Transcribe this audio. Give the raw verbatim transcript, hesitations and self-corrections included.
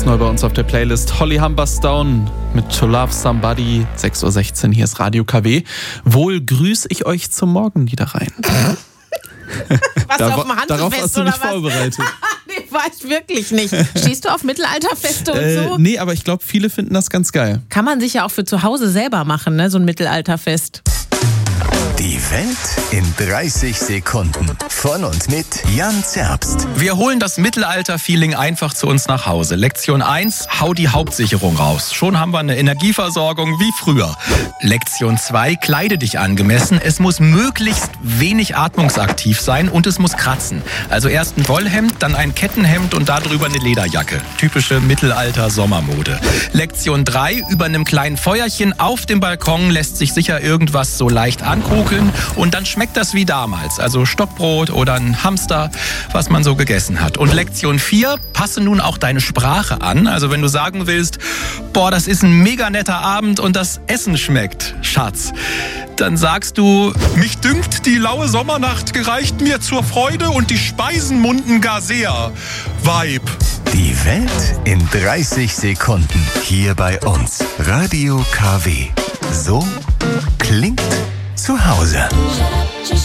Ganz neu bei uns auf der Playlist Holly Humberstone mit To Love Somebody. sechs Uhr sechzehn, hier ist Radio K W. Wohl grüß ich euch zum Morgenliederrein. Was, Dar- auf dem Hanselfest Darauf hast du oder mich was? vorbereitet. Nee, war ich wirklich nicht. Stehst du auf Mittelalterfeste und Äh, so? nee, aber ich glaube, viele finden das ganz geil. Kann man sich ja auch für zu Hause selber machen, ne? So ein Mittelalterfest. Die Welt in dreißig Sekunden. Von und mit Jan Zerbst. Wir holen das Mittelalter-Feeling einfach zu uns nach Hause. Lektion eins, hau die Hauptsicherung raus. Schon haben wir eine Energieversorgung wie früher. Lektion zwei, kleide dich angemessen. Es muss möglichst wenig atmungsaktiv sein und es muss kratzen. Also erst ein Wollhemd, dann ein Kettenhemd und darüber eine Lederjacke. Typische Mittelalter-Sommermode. Lektion drei, über einem kleinen Feuerchen auf dem Balkon lässt sich sicher irgendwas so leicht ankokeln und dann schmeckt das wie damals. Also Stockbrot oder ein Hamster, was man so gegessen hat. Und Lektion vier, passe nun auch deine Sprache an. Also wenn du sagen willst, boah, das ist ein mega netter Abend und das Essen schmeckt, Schatz, dann sagst du, mich dünkt, die laue Sommernacht gereicht mir zur Freude und die Speisen munden gar sehr. Weib. Die Welt in dreißig Sekunden. Hier bei uns. Radio K W. So klingt zu Hause.